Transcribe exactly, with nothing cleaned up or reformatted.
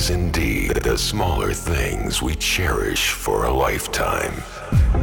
is indeed the smaller things we cherish for a lifetime.